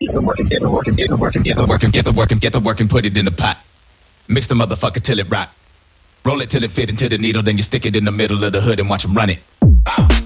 and put it in the pot. Mix the motherfucker till it rock. Roll it till it fit into the needle, then you stick it in the middle of the hood and watch 'em run it.